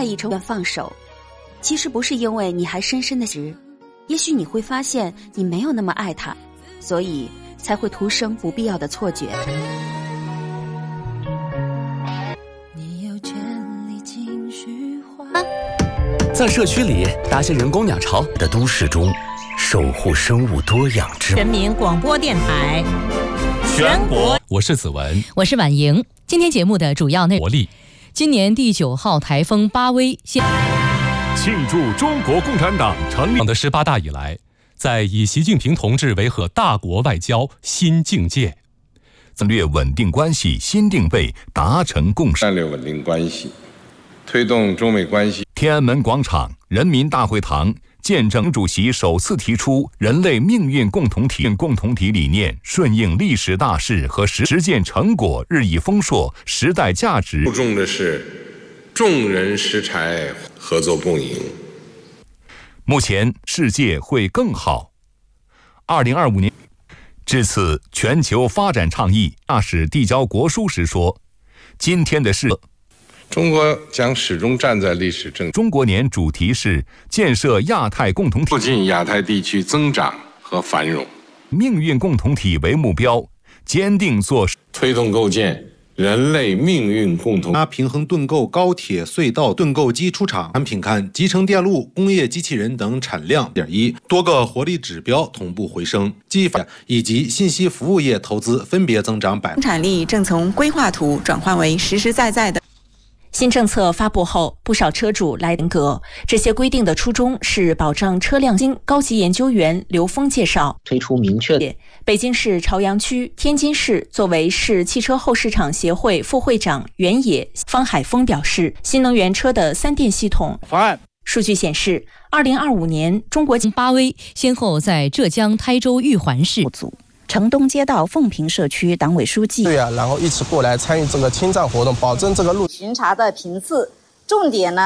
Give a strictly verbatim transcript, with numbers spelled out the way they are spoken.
在意成放手，其实不是因为你还深深的执，也许你会发现你没有那么爱他，所以才会徒生不必要的错觉。 在社区里搭些人工鸟巢的都市中，守护生物多样之人民广播电台全国。我是子文， 我是婉莹。今天节目的主要内容：今年第九号台风巴威现庆祝中国共产党成立的十八大以来，在以习近平同志为核大国外交新境界， 战略稳定关系新定位达成共识。 战略稳定关系，推动中美关系。 天安门广场人民大会堂见证主席首次提出人类命运共同体共同体理念，顺应历史大势和实践成果日益丰硕，时代价值注重的是众人拾柴，合作共赢。 目前世界会更好。二零二五年，至此全球发展倡议大使递交国书时说：“今天的事。” 中国将始终站在历史正。 中国年主题是建设亚太共同体， 促进亚太地区增长和繁荣， 命运共同体为目标，坚定做推动构建人类命运共同体。平衡盾构高铁隧道盾构机出厂，产品看集成电路、工业机器人等产量点一，多个活力指标同步回升，技法以及信息服务业投资分别增长百。 生产力正从规划图转换为实实在在的。 新政策发布后，不少车主来严格。这些规定的初衷是保障车辆。经高级研究员刘峰介绍， 推出明确的。 北京市朝阳区、天津市作为市汽车后市场协会副会长原野方海峰表示，新能源车的三电系统方案。 数据显示，二零二五年中国巴威先后在浙江台州玉环市。 城东街道凤坪社区党委书记对啊，然后一起过来参与这个清障活动，保证这个路巡查的频次，重点呢